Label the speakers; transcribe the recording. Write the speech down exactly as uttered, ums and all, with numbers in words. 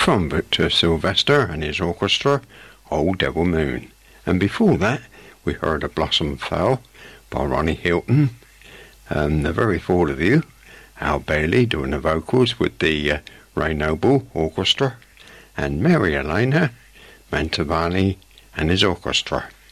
Speaker 1: from Victor Sylvester and his orchestra, Old Devil Moon. And before that, we heard A Blossom Fell by Ronnie Hilton. And the very thought of you, Al Bailey doing the vocals with the uh, Ray Noble Orchestra, and Mary Elena Mantovani and his orchestra.